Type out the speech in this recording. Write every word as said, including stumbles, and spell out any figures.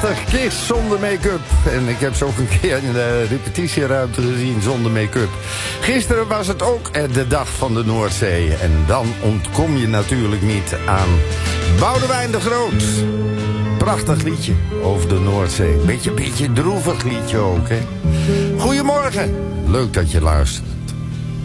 prachtig. Kiss zonder make-up. En ik heb ze ook een keer in de repetitieruimte gezien zonder make-up. Gisteren was het ook de dag van de Noordzee. En dan ontkom je natuurlijk niet aan Boudewijn de Groot. Prachtig liedje over de Noordzee. Beetje, beetje droevig liedje ook, hè. Goedemorgen. Leuk dat je luistert.